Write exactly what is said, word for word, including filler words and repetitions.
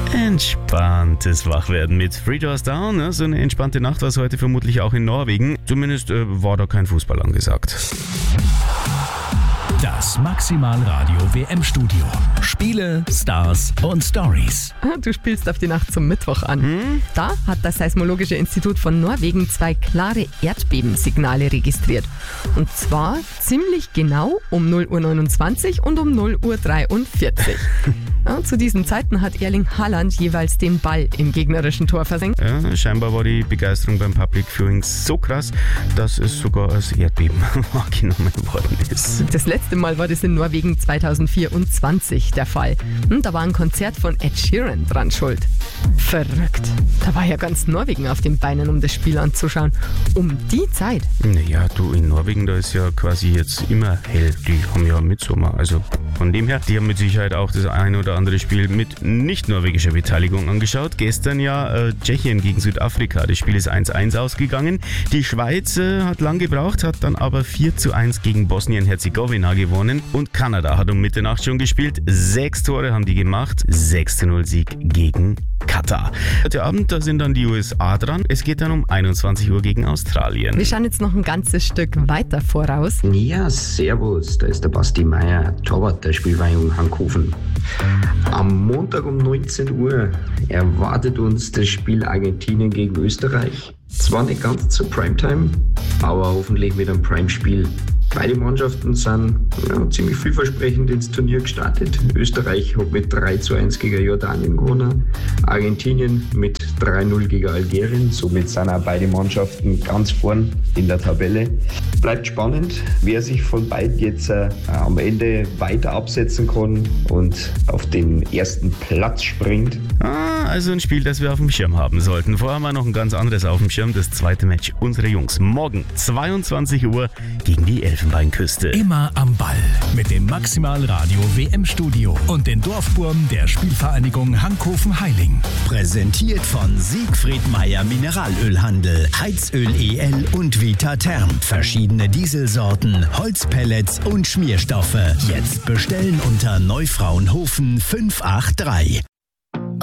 Entspanntes Wachwerden mit Three Doors Down. Ne? So eine entspannte Nacht war es heute vermutlich auch in Norwegen. Zumindest äh, war da kein Fußball angesagt. Das Maximal Radio W M-Studio. Spiele, Stars und Stories. Du spielst auf die Nacht zum Mittwoch an. Hm? Da hat das Seismologische Institut von Norwegen zwei klare Erdbebensignale registriert. Und zwar ziemlich genau um null Uhr neunundzwanzig und um null Uhr dreiundvierzig. Ja, zu diesen Zeiten hat Erling Haaland jeweils den Ball im gegnerischen Tor versenkt. Ja, scheinbar war die Begeisterung beim Public Viewing so krass, dass es sogar als Erdbeben wahrgenommen worden ist. Das letzte Mal war das in Norwegen zweitausendvierundzwanzig der Fall. Da war ein Konzert von Ed Sheeran dran schuld. Verrückt. Da war ja ganz Norwegen auf den Beinen, um das Spiel anzuschauen. Um die Zeit. Naja, du, in Norwegen, da ist ja quasi jetzt immer hell. Die haben ja Mitsommer. Also von dem her, die haben mit Sicherheit auch das eine oder andere Spiel mit nicht norwegischer Beteiligung angeschaut. Gestern ja äh, Tschechien gegen Südafrika. Das Spiel ist eins eins ausgegangen. Die Schweiz äh, hat lang gebraucht, hat dann aber vier zu eins gegen Bosnien-Herzegowina gewonnen. Und Kanada hat um Mitternacht schon gespielt. Sechs Tore haben die gemacht. sechs zu null Sieg gegen Katar. Heute Abend, da sind dann die U S A dran. Es geht dann um einundzwanzig Uhr gegen Australien. Wir schauen jetzt noch ein ganzes Stück weiter voraus. Ja, servus, da ist der Basti Meier, Torwart der Spielvereinigung Hankhofen. Am Montag um neunzehn Uhr erwartet uns das Spiel Argentinien gegen Österreich. Zwar nicht ganz zur Primetime, aber hoffentlich mit einem Prime-Spiel. Beide Mannschaften sind ja, ziemlich vielversprechend ins Turnier gestartet. Österreich hat mit drei zu eins gegen Jordanien gewonnen, Argentinien mit drei null gegen Algerien. Somit sind auch beide Mannschaften ganz vorn in der Tabelle. Bleibt spannend, wer sich von beiden jetzt äh, am Ende weiter absetzen kann und auf den ersten Platz springt. Ah, also ein Spiel, das wir auf dem Schirm haben sollten. Vorher haben wir noch ein ganz anderes auf dem Schirm, das zweite Match unserer Jungs. Morgen zweiundzwanzig Uhr gegen die Elfenbeinküste. Immer am Ball mit dem Maximal Radio W M-Studio und den Dorfburm der Spielvereinigung Hankhofen-Heiling. Präsentiert von Siegfried Meier Mineralölhandel, Heizöl E L und Vita Therm. Verschiedene Dieselsorten, Holzpellets und Schmierstoffe. Jetzt bestellen unter Neufraunhofen fünf acht drei.